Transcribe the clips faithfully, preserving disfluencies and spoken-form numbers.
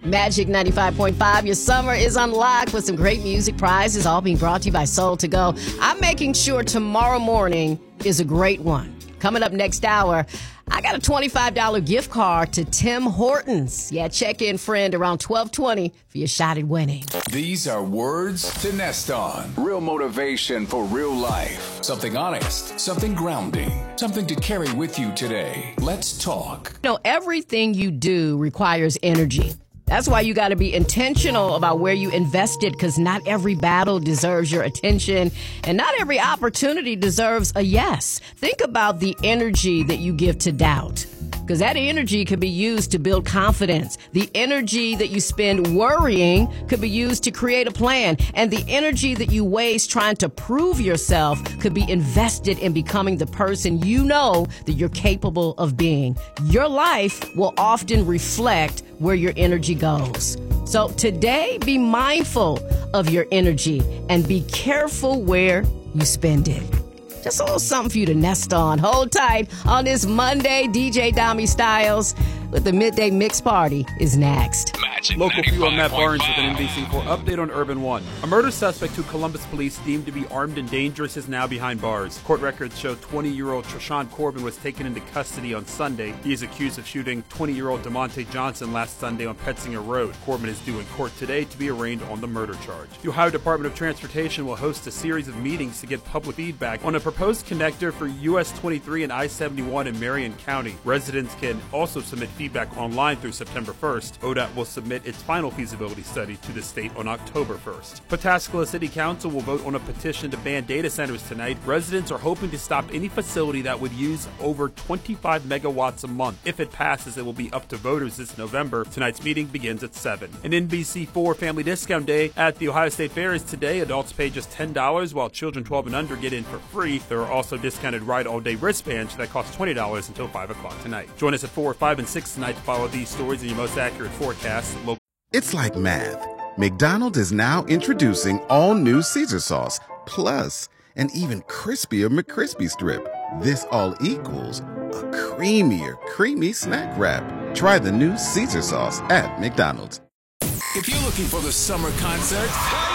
Magic ninety-five point five, your summer is unlocked with some great music, prizes, all being brought to you by Soul to Go. I'm making sure tomorrow morning is a great one. Coming up next hour, I got a twenty-five dollars gift card to Tim Hortons. Yeah, check in, friend, around twelve twenty for your shot at winning. These are words to nest on. Real motivation for real life. Something honest, something grounding, something to carry with you today. Let's talk. You know, everything you do requires energy. That's why you got to be intentional about where you invest it, because not every battle deserves your attention and not every opportunity deserves a yes. Think about the energy that you give to doubt, because that energy could be used to build confidence. The energy that you spend worrying could be used to create a plan. And the energy that you waste trying to prove yourself could be invested in becoming the person you know that you're capable of being. Your life will often reflect where your energy goes. So today, be mindful of your energy and be careful where you spend it. Just a little something for you to nest on. Hold tight on this Monday. D J Dami Styles with the Midday Mix Party is next. Magic Local fuel, Matt Barnes with an N B C four update on Urban One. A murder suspect who Columbus police deemed to be armed and dangerous is now behind bars. Court records show twenty-year-old Treshawn Corbin was taken into custody on Sunday. He is accused of shooting twenty-year-old DeMonte Johnson last Sunday on Petzinger Road. Corbin is due in court today to be arraigned on the murder charge. The Ohio Department of Transportation will host a series of meetings to get public feedback on a proposed connector for U S twenty-three and I seventy-one in Marion County. Residents can also submit feedback online through September first. O D O T will submit its final feasibility study to the state on October first. Pataskala City Council will vote on a petition to ban data centers tonight. Residents are hoping to stop any facility that would use over twenty-five megawatts a month. If it passes, it will be up to voters this November. Tonight's meeting begins at seven. An N B C four Family Discount Day at the Ohio State Fair is today. Adults pay just ten dollars, while children twelve and under get in for free. There are also discounted ride-all-day wristbands that cost twenty dollars until five o'clock tonight. Join us at four, five, and six tonight to follow these stories and your most accurate forecasts. Local It's like math. McDonald's is now introducing all new Caesar sauce, plus an even crispier McCrispy strip. This all equals a creamier, creamy snack wrap. Try the new Caesar sauce at McDonald's. If you're looking for the summer concert,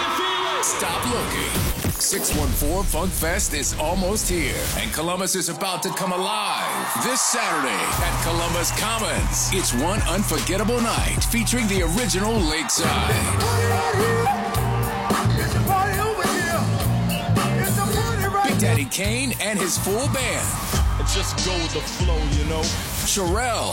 stop looking. six one four Funk Fest is almost here, and Columbus is about to come alive this Saturday at Columbus Commons. It's one unforgettable night featuring the original Lakeside. Big Daddy Kane and his full band. Just go with the flow, you know. Sherelle.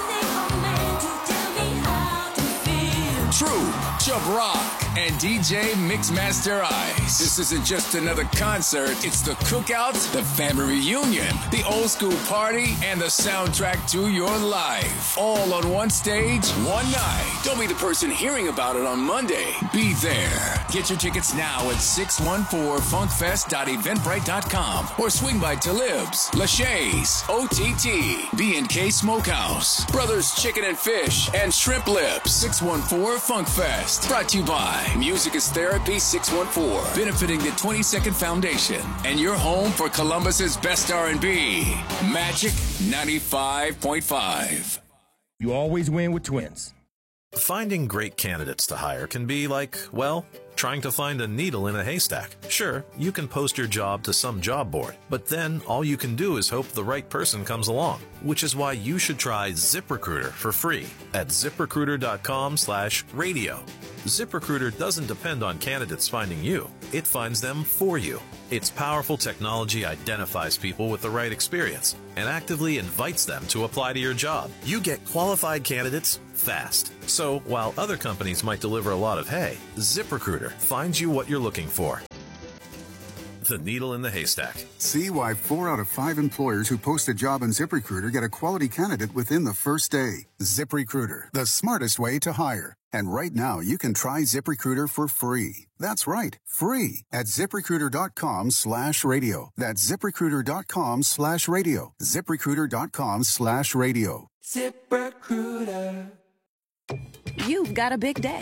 True, Chubb Rock, and D J Mixmaster Ice. This isn't just another concert, it's the cookout, the family reunion, the old school party, and the soundtrack to your life. All on one stage, one night. Don't be the person hearing about it on Monday. Be there. Get your tickets now at six one four funk fest dot eventbrite dot com or swing by Talib's, Lachey's, O T T, B and K Smokehouse, Brothers Chicken and Fish, and Shrimp Lips. six one four Funk Fest. Brought to you by Music is Therapy six one four, benefiting the twenty-second Foundation, and your home for Columbus's best R and B. Magic ninety-five point five. You always win with Twins. Finding great candidates to hire can be like, well, trying to find a needle in a haystack. Sure, you can post your job to some job board, but then all you can do is hope the right person comes along, which is why you should try ZipRecruiter for free at ZipRecruiter.com slash radio. ZipRecruiter doesn't depend on candidates finding you. It finds them for you. Its powerful technology identifies people with the right experience and actively invites them to apply to your job. You get qualified candidates fast. So while other companies might deliver a lot of hay, ZipRecruiter finds you what you're looking for. The needle in the haystack. See why four out of five employers who post a job on ZipRecruiter get a quality candidate within the first day. ZipRecruiter, the smartest way to hire. And right now, you can try ZipRecruiter for free. That's right, free at ZipRecruiter.com slash radio. That's ZipRecruiter.com slash radio. ZipRecruiter.com slash radio. ZipRecruiter. You've got a big day.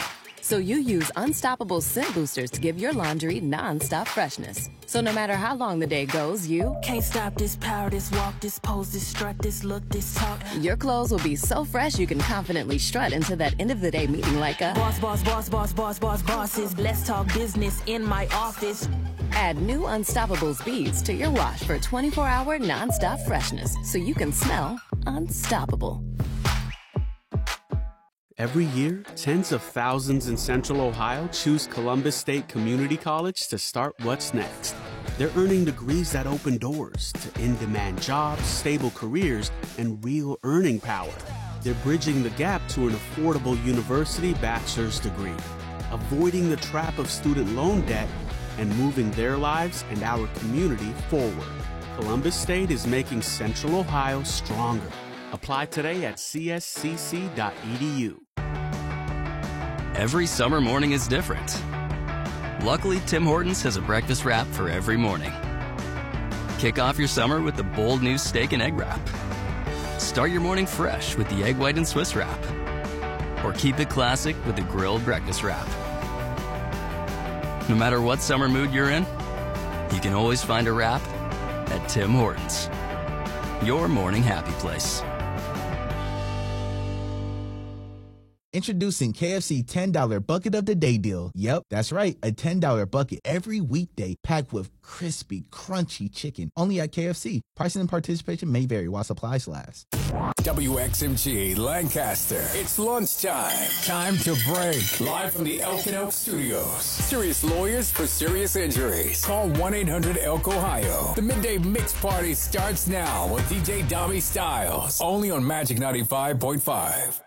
So you use Unstoppable scent boosters to give your laundry non-stop freshness. So no matter how long the day goes, you can't stop this power, this walk, this pose, this strut, this look, this talk. Your clothes will be so fresh you can confidently strut into that end of the day meeting like a boss, boss, boss, boss, boss, boss, bosses. Let's talk business in my office. Add new Unstoppables beads to your wash for twenty-four hour non-stop freshness so you can smell unstoppable. Every year, tens of thousands in Central Ohio choose Columbus State Community College to start what's next. They're earning degrees that open doors to in-demand jobs, stable careers, and real earning power. They're bridging the gap to an affordable university bachelor's degree, avoiding the trap of student loan debt, and moving their lives and our community forward. Columbus State is making Central Ohio stronger. Apply today at c s c c dot e d u. Every summer morning is different. Luckily, Tim Hortons has a breakfast wrap for every morning. Kick off your summer with the bold new steak and egg wrap. Start your morning fresh with the egg white and Swiss wrap. Or keep it classic with the grilled breakfast wrap. No matter what summer mood you're in, you can always find a wrap at Tim Hortons. Your morning happy place. Introducing K F C ten dollar Bucket of the Day deal. Yep, that's right. A ten dollar bucket every weekday packed with crispy, crunchy chicken. Only at K F C. Pricing and participation may vary while supplies last. W X M G Lancaster. It's lunchtime. Time to break. Live from the Elk and Elk Studios. Serious lawyers for serious injuries. Call one eight hundred elk ohio. The Midday Mix Party starts now with D J Dobby Styles. Only on Magic ninety-five point five.